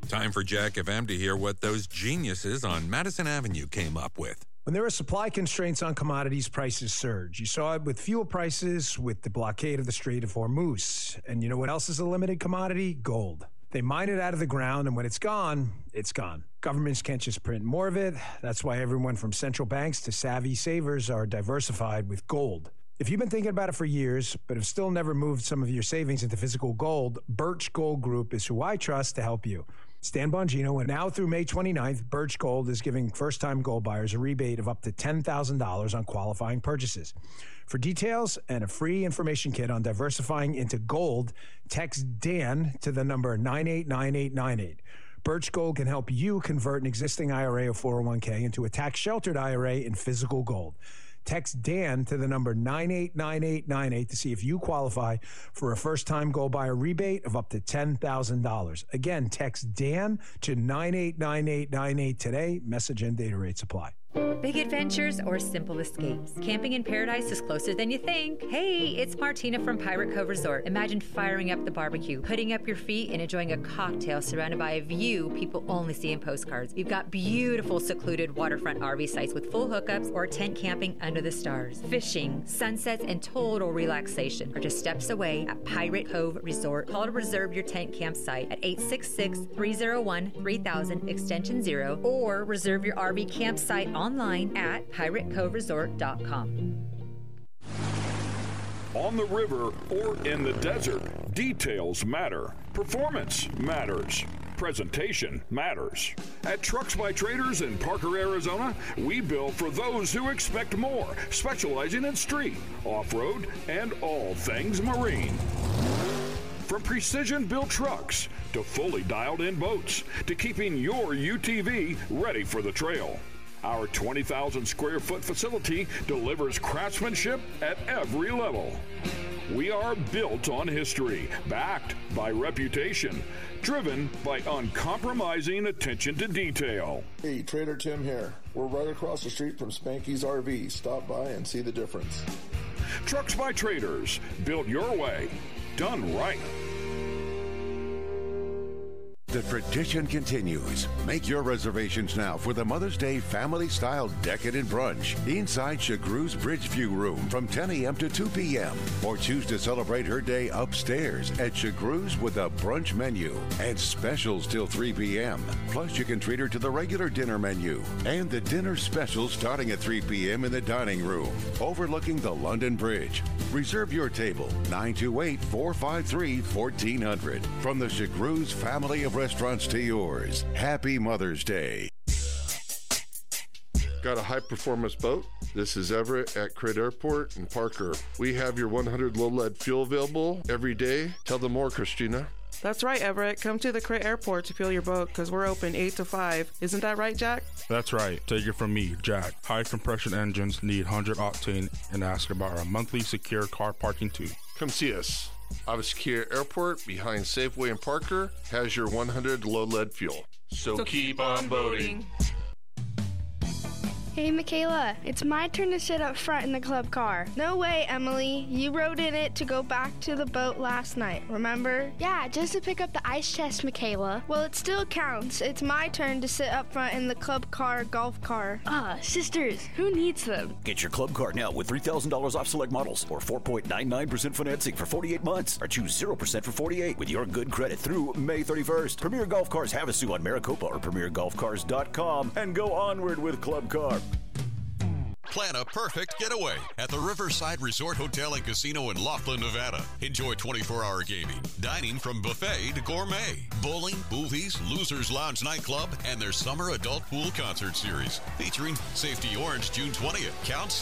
Time for Jack FM to hear what those geniuses on Madison Avenue came up with. When there are supply constraints on commodities, prices surge. You saw it with fuel prices, with the blockade of the Strait of Hormuz. And you know what else is a limited commodity? Gold. They mine it out of the ground, and when it's gone, it's gone. Governments can't just print more of it. That's why everyone from central banks to savvy savers are diversified with gold. If you've been thinking about it for years, but have still never moved some of your savings into physical gold, Birch Gold Group is who I trust to help you. Stan Bongino, and now through May 29th, Birch Gold is giving first-time gold buyers a rebate of up to $10,000 on qualifying purchases. For details and a free information kit on diversifying into gold, text Dan to the number 989898. Birch Gold can help you convert an existing IRA or 401k into a tax-sheltered IRA in physical gold. Text Dan to the number 989898 to see if you qualify for a first-time gold buyer rebate of up to $10,000. Again, text Dan to 989898 today. Message and data rates apply. Big adventures or simple escapes. Camping in paradise is closer than you think. Hey, it's Martina from Pirate Cove Resort. Imagine firing up the barbecue, putting up your feet, and enjoying a cocktail surrounded by a view people only see in postcards. We've got beautiful, secluded waterfront RV sites with full hookups or tent camping under the stars. Fishing, sunsets, and total relaxation are just steps away at Pirate Cove Resort. Call to reserve your tent campsite at 866-301-3000 extension 0 or reserve your RV campsite online at piratecoveresort.com. On the river or in the desert, details matter. Performance matters. Presentation matters. At Trucks by Traders in Parker, Arizona, we build for those who expect more, specializing in street, off-road, and all things marine. From precision-built trucks to fully dialed-in boats to keeping your UTV ready for the trail. Our 20,000-square-foot facility delivers craftsmanship at every level. We are built on history, backed by reputation, driven by uncompromising attention to detail. Hey, Trader Tim here. We're right across the street from Spanky's RV. Stop by and see the difference. Trucks by Traders, built your way, done right. The tradition continues. Make your reservations now for the Mother's Day family-style decadent brunch inside Chagru's Bridgeview Room from 10 a.m. to 2 p.m. Or choose to celebrate her day upstairs at Chagru's with a brunch menu and specials till 3 p.m. Plus, you can treat her to the regular dinner menu and the dinner specials starting at 3 p.m. in the dining room overlooking the London Bridge. Reserve your table, 928-453-1400. From the Chagru's family of restaurants to yours. Happy Mother's Day. Got a high-performance boat? This is Everett at Crit Airport in Parker. We have your 100 low-lead fuel available every day. Tell them more, Christina. That's right, Everett. Come to the Crit Airport to fuel your boat because we're open 8 to 5. Isn't that right, Jack? That's right. Take it from me, Jack. High-compression engines need 100 octane and ask about our monthly secure car parking too. Come see us. Secure Airport behind Safeway in Parker has your 100 low-lead fuel. So keep on boating. Hey, Michaela, it's my turn to sit up front in the club car. No way, Emily. You rode in it to go back to the boat last night, remember? Yeah, just to pick up the ice chest, Michaela. Well, it still counts. It's my turn to sit up front in the club car golf car. Sisters, who needs them? Get your club car now with $3,000 off select models or 4.99% financing for 48 months or choose 0% for 48 with your good credit through May 31st. Premier Golf Cars Havasu on Maricopa or premiergolfcars.com and go onward with Club Car. Plan a perfect getaway at the Riverside Resort Hotel and Casino in Laughlin, Nevada. Enjoy 24-hour gaming, dining from buffet to gourmet, bowling, movies, Losers Lounge nightclub, and their summer adult pool concert series featuring Safety Orange June 20th, Count